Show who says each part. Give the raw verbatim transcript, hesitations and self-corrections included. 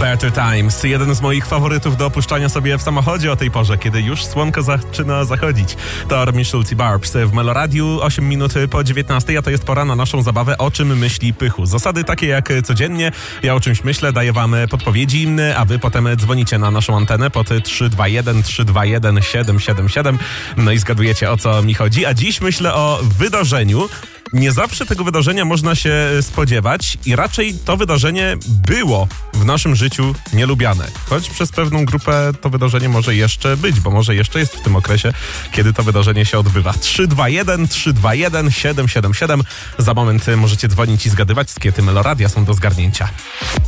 Speaker 1: Better Times. Jeden z moich faworytów do opuszczania sobie w samochodzie o tej porze, kiedy już słonko zaczyna zachodzić. To Armin Schulz i Barbs w Meloradiu, osiem minut po dziewiętnastej, a to jest pora na naszą zabawę O czym myśli Pychu. Zasady takie jak codziennie. Ja o czymś myślę, daję wam podpowiedzi, a wy potem dzwonicie na naszą antenę pod trzy dwa jeden trzy dwa jeden siedem siedem siedem. No i zgadujecie, o co mi chodzi. A dziś myślę o wydarzeniu. Nie zawsze tego wydarzenia można się spodziewać i raczej to wydarzenie było w naszym życiu nielubiane. Choć przez pewną grupę to wydarzenie może jeszcze być, bo może jeszcze jest w tym okresie, kiedy to wydarzenie się odbywa. trzy dwa jeden trzy dwa jeden siedem siedem siedem. Za moment możecie dzwonić i zgadywać, skiety Meloradia są do zgarnięcia.